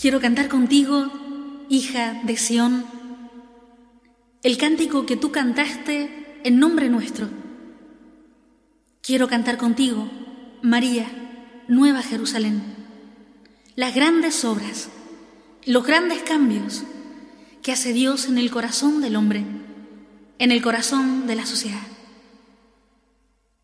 Quiero cantar contigo, hija de Sión, el cántico que tú cantaste en nombre nuestro. Quiero cantar contigo, María, Nueva Jerusalén, las grandes obras, los grandes cambios que hace Dios en el corazón del hombre, en el corazón de la sociedad.